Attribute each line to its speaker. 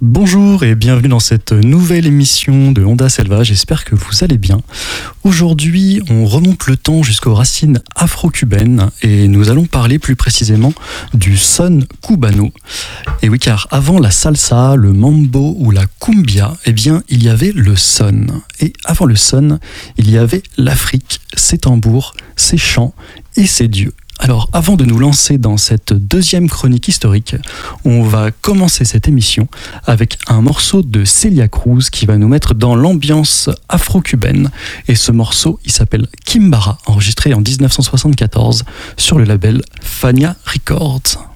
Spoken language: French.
Speaker 1: Bonjour et bienvenue dans cette nouvelle émission de Onda Selva, j'espère que vous allez bien. Aujourd'hui, on remonte le temps jusqu'aux racines afro-cubaines et nous allons parler plus précisément du son cubano. Et oui, car avant la salsa, le mambo ou la cumbia, eh bien, il y avait le son. Et avant le son, il y avait l'Afrique, ses tambours, ses chants et ses dieux. Alors, avant de nous lancer dans cette deuxième chronique historique, on va commencer cette émission avec un morceau de Celia Cruz qui va nous mettre dans l'ambiance afro-cubaine. Et ce morceau, il s'appelle Kimbara, enregistré en 1974 sur le label Fania Records.